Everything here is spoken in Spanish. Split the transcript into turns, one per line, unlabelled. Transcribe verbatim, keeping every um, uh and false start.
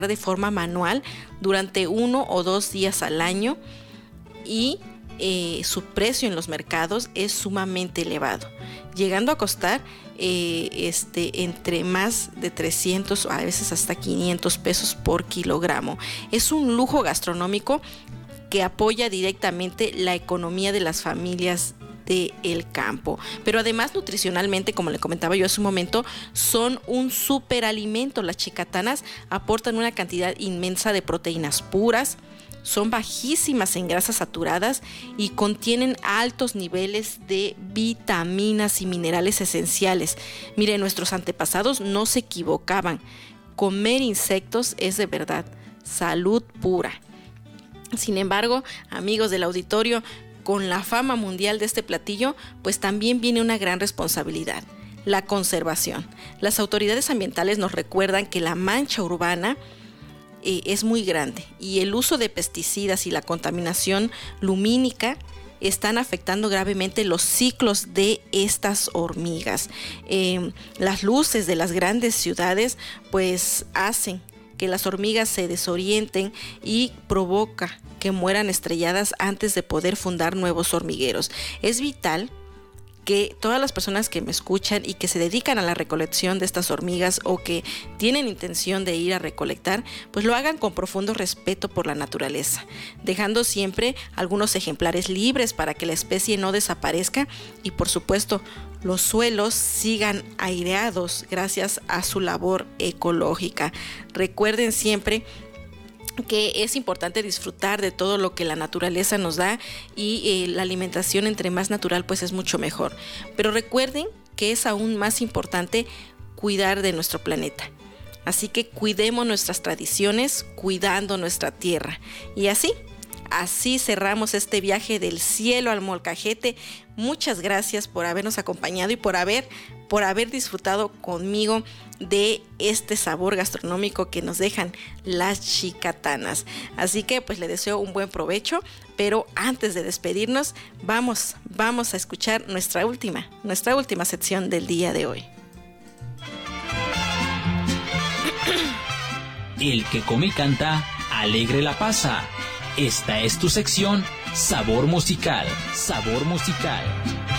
de forma manual durante uno o dos días al año y eh, su precio en los mercados es sumamente elevado, llegando a costar eh, este, entre más de trescientos, a veces hasta quinientos pesos por kilogramo. Es un lujo gastronómico que apoya directamente la economía de las familias del campo, pero además nutricionalmente, como le comentaba yo hace un momento, son un superalimento. Las chicatanas aportan una cantidad inmensa de proteínas puras, son bajísimas en grasas saturadas y contienen altos niveles de vitaminas y minerales esenciales. Mire, nuestros antepasados no se equivocaban, comer insectos es de verdad salud pura. Sin embargo, amigos del auditorio, con la fama mundial de este platillo, pues también viene una gran responsabilidad: la conservación. Las autoridades ambientales nos recuerdan que la mancha urbana eh, es muy grande y el uso de pesticidas y la contaminación lumínica están afectando gravemente los ciclos de estas hormigas. Eh, las luces de las grandes ciudades pues hacen que las hormigas se desorienten y provoca que mueran estrelladas antes de poder fundar nuevos hormigueros. Es vital que todas las personas que me escuchan y que se dedican a la recolección de estas hormigas o que tienen intención de ir a recolectar, pues lo hagan con profundo respeto por la naturaleza, dejando siempre algunos ejemplares libres para que la especie no desaparezca y, por supuesto, los suelos sigan aireados gracias a su labor ecológica. Recuerden siempre que es importante disfrutar de todo lo que la naturaleza nos da y eh, la alimentación entre más natural pues es mucho mejor. Pero recuerden que es aún más importante cuidar de nuestro planeta. Así que cuidemos nuestras tradiciones, cuidando nuestra tierra. Y así, así cerramos este viaje del cielo al molcajete. Muchas gracias por habernos acompañado y por haber, por haber disfrutado conmigo de este sabor gastronómico que nos dejan las chicatanas. Así que pues le deseo un buen provecho, pero antes de despedirnos, vamos, vamos a escuchar nuestra última, nuestra última sección del día de hoy.
El que come y canta, alegre la pasa. Esta es tu sección Sabor Musical. Sabor Musical.